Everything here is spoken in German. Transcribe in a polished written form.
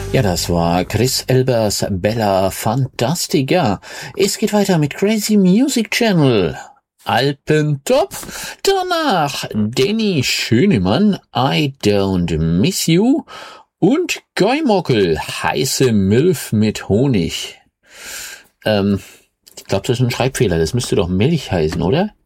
Ja, das war Chris Elbers Bella Fantastica. Es geht weiter mit Crazy Music Channel. Alpentop. Danach Danny Schönemann, I Don't Miss You. Und Geumockel, heiße Milf mit Honig. Ich glaube, das ist ein Schreibfehler. Das müsste doch Milch heißen, oder?